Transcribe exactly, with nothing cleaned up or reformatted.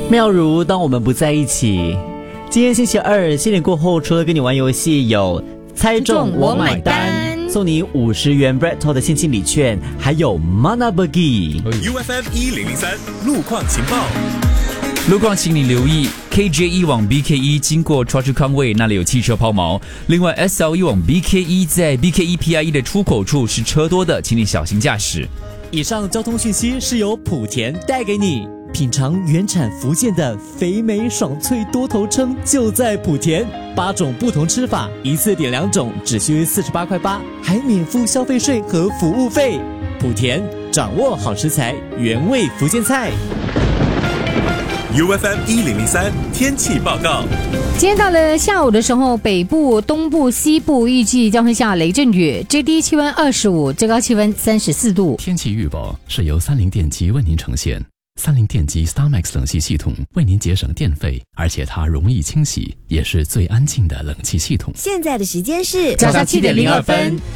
妙如，当我们不在一起。今天星期二，新年过后，除了跟你玩游戏，有猜中我买单，送你五十元 Breadtalk 的现金礼券，还有 Mana Bagi。U F M 一零零三路况情报。 路况，请你留意 K J 一往 B K 一 经过 Choa Chu Kang Way 那里有汽车抛锚。另外 S L 一往 B K 一 在 B K 一 P I 一 的出口处是车多的，请你小心驾驶。 以上交通讯息是由莆田带给你。品尝原产福建的肥美爽脆多头称，就在莆田。八种不同吃法，一次点两种，只需四十八块八，还免付消费税和服务费。莆田，掌握好食材，原味福建菜。 U F M 一零零三天气报告。 今天到了下午的时候，北部、东部、西部预计将会下雷阵雨，最低气温二十五，最高气温三十四度。 天气预报是由三菱电机为您呈现。三菱电机 StarMax 冷气系统为您节省电费，而且它容易清洗，也是最安静的冷气系统。 现在的时间是早上七点零二分。